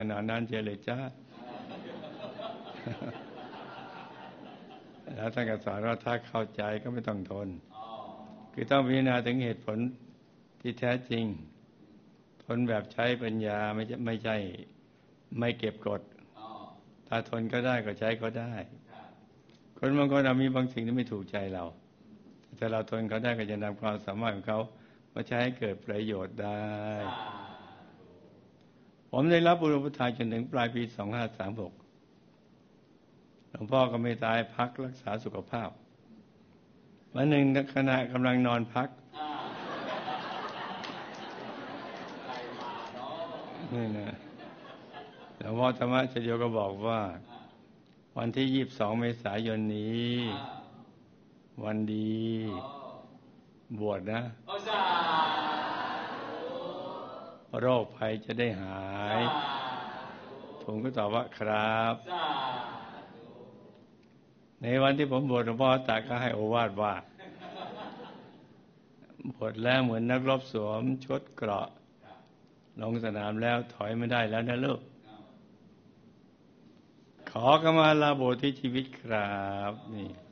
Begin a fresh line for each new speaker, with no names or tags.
ขนาดนั้นเชียวเลยจ้า แล้วท่านก็สอนว่าถ้าเข้าใจก็ไม่ต้องทนคือต้องพิจารณาถึงเหตุผลที่แท้จริงทนแบบใช้ปัญญาไม่ใช่ไม่เก็บกดถ้าทนก็ได้ก็ใช้ก็ได้คนบางคนมีบางสิ่งที่ไม่ถูกใจเราแต่เราทนเขาได้ก็จะนำความสามารถของเขามาใช้ให้เกิดประโยชน์ได้ผมได้รับบุรพทานจนถึงปลายปี 2536 หลวงพ่อก็ไม่ตายพักรักษาสุขภาพวันหนึ่งขณะกำลังนอนพักนี่นะหลวงพ่อธรรมชโยก็บอกว่าวันที่ 22 เมษายนนี้วันดีบวชนะโรคภัยจะได้หายผมก็ตอบว่าครับในวันที่ผมบวชหลวงพ่อตาก็ให้โอวาทว่าบวชแล้วเหมือนนักรบสวมชุดเกราะลงสนามแล้วถอยไม่ได้แล้วนะลูกขอขมาลาโบสถ์ที่ชีวิตครับนี่